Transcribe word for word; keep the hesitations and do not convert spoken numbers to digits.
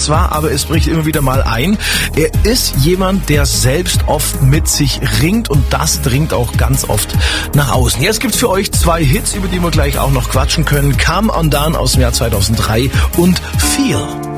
zwar, aber es bricht immer wieder mal ein, er ist jemand, der selbst oft mit sich ringt und das dringt auch ganz oft nach außen. Jetzt gibt's für euch zwei Hits, über die wir gleich auch noch quatschen können. Come Undone aus dem Jahr zweitausenddrei und Feel.